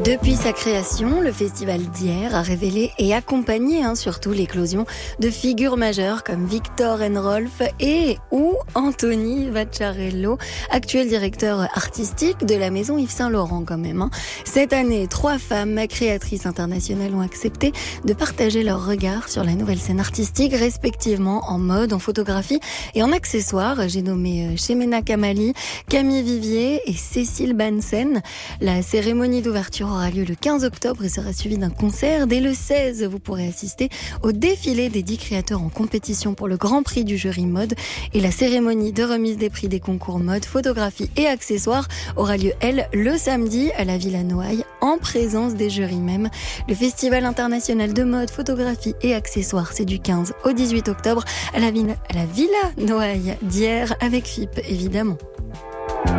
Depuis sa création, le festival d'hier a révélé et accompagné surtout l'éclosion de figures majeures comme Victor Enrolf et ou Anthony Vaccarello, actuel directeur artistique de la maison Yves Saint Laurent quand même. Cette année, 3 femmes créatrices internationales ont accepté de partager leur regard sur la nouvelle scène artistique, respectivement en mode, en photographie et en accessoires. J'ai nommé Chemena Kamali, Camille Vivier et Cécile Bansen. La cérémonie d'ouverture aura lieu le 15 octobre et sera suivie d'un concert. Dès le 16, vous pourrez assister au défilé des 10 créateurs en compétition pour le Grand Prix du jury mode. Et la cérémonie de remise des prix des concours mode, photographie et accessoires aura lieu, elle, le samedi à la Villa Noailles, en présence des jurys même. Le Festival international de mode, photographie et accessoires, c'est du 15 au 18 octobre à la Villa Noailles d'hier avec FIP, évidemment.